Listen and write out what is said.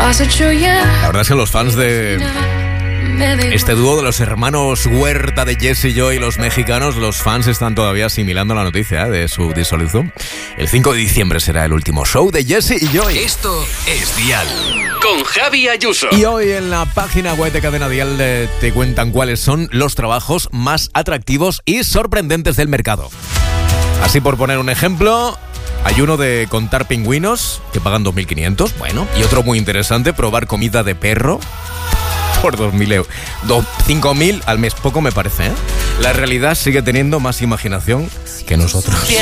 La verdad es que los fans de este dúo de los hermanos Huerta, de Jesse Joy, los mexicanos, los fans están todavía asimilando la noticia de su disolución. El 5 de diciembre será el último show de Jesse y Joy. Esto es Dial con Javi Ayuso. Y hoy en la página web de Cadena Dial te cuentan cuáles son los trabajos más atractivos y sorprendentes del mercado. Así, por poner un ejemplo, hay uno de contar pingüinos, que pagan 2.500, bueno, y otro muy interesante, probar comida de perro por 2.000 euros. 5.000 al mes, poco me parece, ¿eh? La realidad sigue teniendo más imaginación que nosotros.